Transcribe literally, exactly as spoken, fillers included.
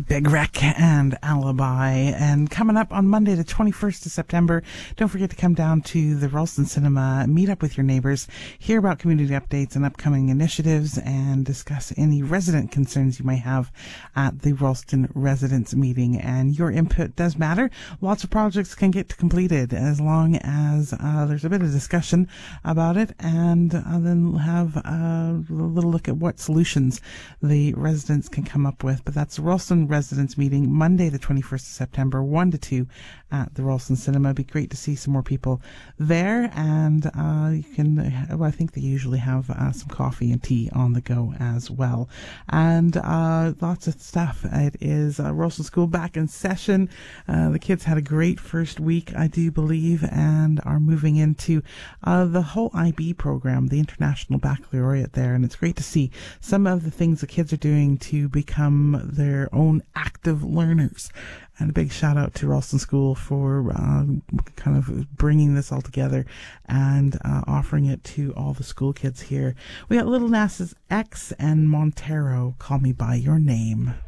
Big Wreck and Alibi. And coming up on Monday, the twenty-first of September, don't forget to come down to the Ralston Cinema, meet up with your neighbors, hear about community updates and upcoming initiatives, and discuss any resident concerns you might have at the Ralston Residents Meeting. And your input does matter. Lots of projects can get completed as long as uh, there's a bit of discussion about it, and uh, then have a little look at what solutions the residents can come up with. But that's the Ralston Residents Meeting, Monday the twenty-first of September, one to two at the Ralston Cinema. It'd be great to see some more people there, and uh, you can, well, I think they usually have uh, some coffee and tea on the go as well, and uh, lots of stuff. It is uh, Ralston School back in session. Uh, the kids had a great first week, I do believe, and are moving into uh, the whole I B program, the International Baccalaureate there, and it's great to see some of the things the kids are doing to become their own active learners. And a big shout out to Ralston School for uh, kind of bringing this all together and uh, offering it to all the school kids here. We got Little Nas X and Montero, Call Me By Your Name.